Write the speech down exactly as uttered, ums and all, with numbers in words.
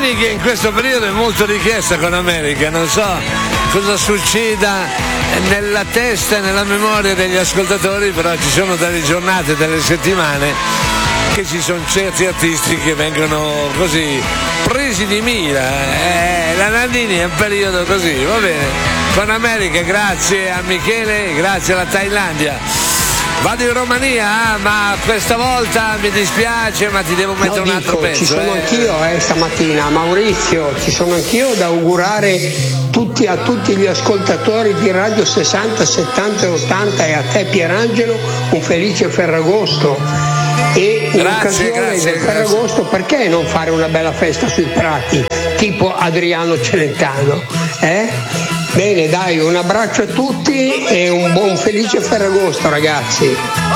Nannini, che in questo periodo è molto richiesta con America, non so cosa succeda nella testa e nella memoria degli ascoltatori, però ci sono delle giornate, delle settimane che ci sono certi artisti che vengono così presi di mira. Eh, la Nannini è un periodo così, va bene. Con America, grazie a Michele, grazie alla Thailandia. Vado in Romania, ma questa volta mi dispiace, ma ti devo mettere no, un altro dico, pezzo. Ci sono eh. anch'io eh, stamattina, Maurizio, ci sono anch'io da augurare tutti, a tutti gli ascoltatori di Radio sessanta, settanta e ottanta e a te Pierangelo un felice Ferragosto. E in Grazie, occasione grazie, del grazie. Ferragosto perché non fare una bella festa sui prati, tipo Adriano Celentano? Eh? Bene, dai, un abbraccio a tutti e un buon felice Ferragosto, ragazzi.